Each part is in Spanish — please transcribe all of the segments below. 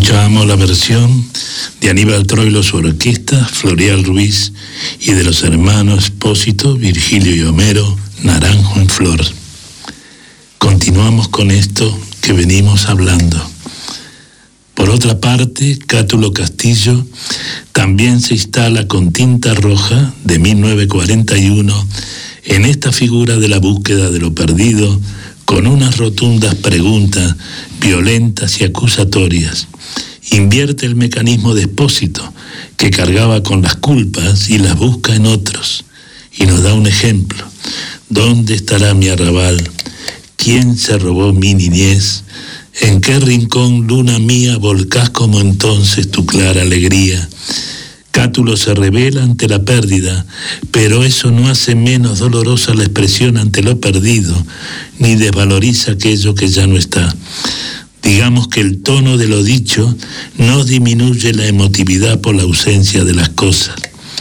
Escuchábamos la versión de Aníbal Troilo, su orquesta, Florial Ruiz, y de los hermanos Espósito, Virgilio y Homero, Naranjo en Flor. Continuamos con esto que venimos hablando. Por otra parte, Cátulo Castillo también se instala con tinta roja de 1941 en esta figura de la búsqueda de lo perdido, con unas rotundas preguntas violentas y acusatorias. Invierte el mecanismo de Espósito, que cargaba con las culpas y las busca en otros, y nos da un ejemplo. ¿Dónde estará mi arrabal? ¿Quién se robó mi niñez? ¿En qué rincón, luna mía, volcás como entonces tu clara alegría? Cátulo se revela ante la pérdida, pero eso no hace menos dolorosa la expresión ante lo perdido, ni desvaloriza aquello que ya no está. Digamos que el tono de lo dicho no disminuye la emotividad por la ausencia de las cosas.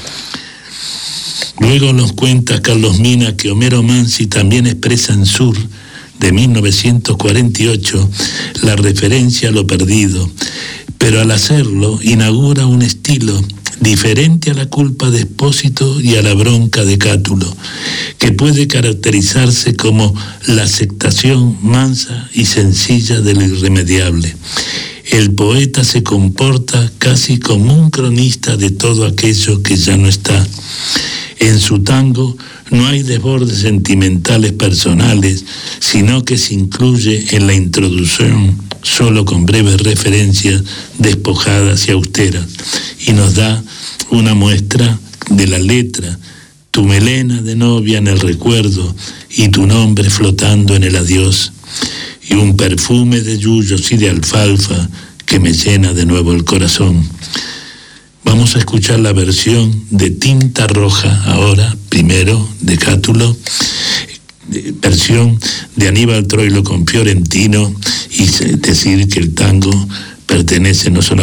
Luego nos cuenta Carlos Mina que Homero Mansi también expresa en Sur, de 1948, la referencia a lo perdido, pero al hacerlo inaugura un estilo diferente a la culpa de Espósito y a la bronca de Cátulo, que puede caracterizarse como la aceptación mansa y sencilla de lo irremediable. El poeta se comporta casi como un cronista de todo aquello que ya no está. En su tango no hay desbordes sentimentales personales, sino que se incluye en la introducción solo con breves referencias despojadas y austeras, y nos da una muestra de la letra: tu melena de novia en el recuerdo y tu nombre flotando en el adiós, y un perfume de yuyos y de alfalfa que me llena de nuevo el corazón. Vamos a escuchar la versión de Tinta Roja ahora, primero de Cátulo, versión de Aníbal Troilo con Fiorentino, y decir que el tango pertenece no solamente